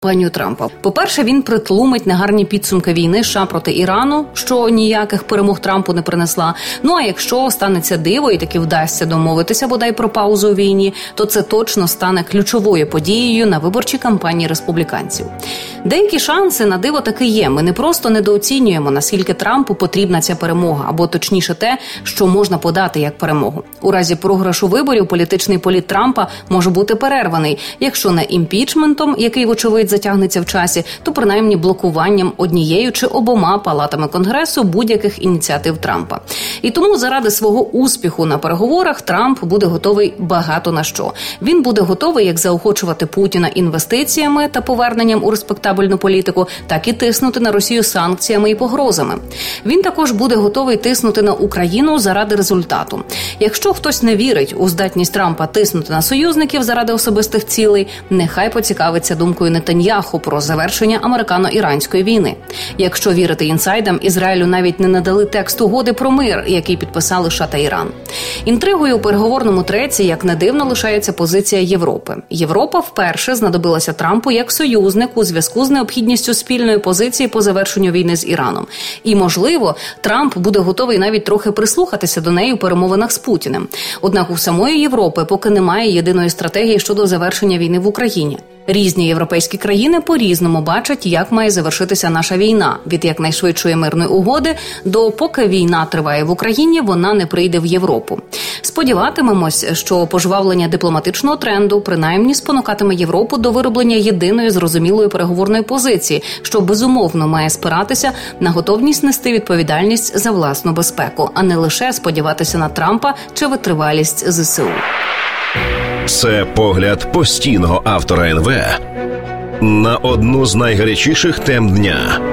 кампанію Трампа. По-перше, він притлумить негарні підсумки війни США проти Ірану, що ніяких перемог Трампу не принесла. Ну а якщо станеться диво і таки вдасться домовитися бодай про паузу у війні, то це точно стане ключовою подією на виборчій кампанії республіканців. Деякі шанси на диво таки є. Ми не просто недооцінюємо, наскільки Трампу потрібна ця перемога, або точніше те, що можна подати як перемогу. У разі програшу виборів політичний політ Трампа може бути перерваний, якщо не імпічментом, який, вочевидь, затягнеться в часі, то принаймні блокуванням однією чи обома палатами Конгресу будь-яких ініціатив Трампа. І тому заради свого успіху на переговорах Трамп буде готовий багато на що. Він буде готовий як заохочувати Путіна інвестиціями та поверненням у респектабельну політику, так і тиснути на Росію санкціями і погрозами. Він також буде готовий тиснути на Україну заради результату. Якщо хтось не вірить у здатність Трампа тиснути на союзників заради особистих цілей, нехай поцікавиться думкою Нетаньяху про завершення американо-іранської війни. Якщо вірити інсайдам, Ізраїлю навіть не надали текст угоди про мир, який підписали США та Іран. Інтригою у переговорному треці, як не дивно, лишається позиція Європи. Європа вперше знадобилася Трампу як союзник у зв'язку з необхідністю спільної позиції по завершенню війни з Іраном. І, можливо, Трамп буде готовий навіть трохи прислухатися до неї у перемовинах з Путіним. Однак у самої Європи поки немає єдиної стратегії щодо завершення війни в Україні. Різні європейські країни по-різному бачать, як має завершитися наша війна. Від якнайшвидшої мирної угоди до поки війна триває в Україні, вона не прийде в Європу. Сподіватимемось, що пожвавлення дипломатичного тренду принаймні спонукатиме Європу до вироблення єдиної зрозумілої переговорної позиції, що безумовно має спиратися на готовність нести відповідальність за власну безпеку, а не лише сподіватися на Трампа чи витривалість ЗСУ. Це погляд постійного автора НВ на одну з найгарячіших тем дня.